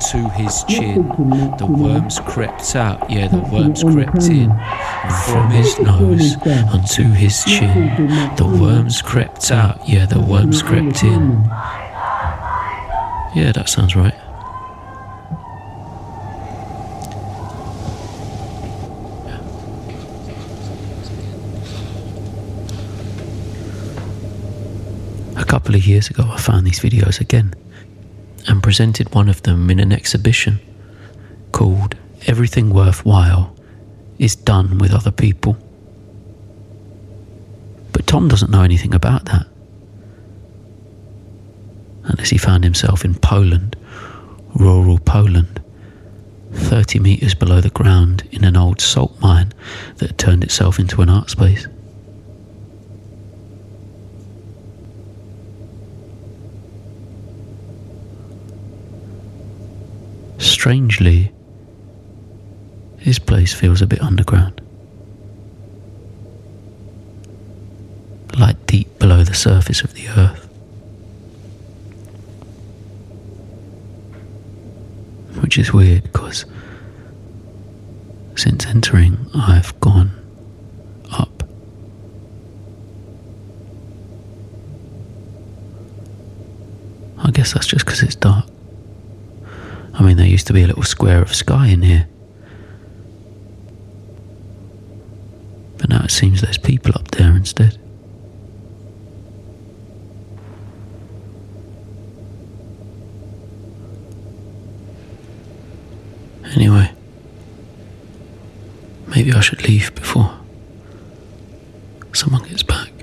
onto his chin. The worms crept out, yeah, the worms crept in. And from his nose onto his chin. The worms crept out, yeah, the worms crept in. Yeah, that sounds right. A couple of years ago I found these videos again and presented one of them in an exhibition called Everything Worthwhile is Done with Other People. But Tom doesn't know anything about that, unless he found himself in Poland, rural Poland, 30 metres below the ground in an old salt mine that had turned itself into an art space. Strangely, his place feels a bit underground, like deep below the surface of the earth, which is weird because since entering I've gone up. I guess that's just because it's dark. I mean, there used to be a little square of sky in here, but now it seems there's people up there instead. Anyway, maybe I should leave before someone gets back.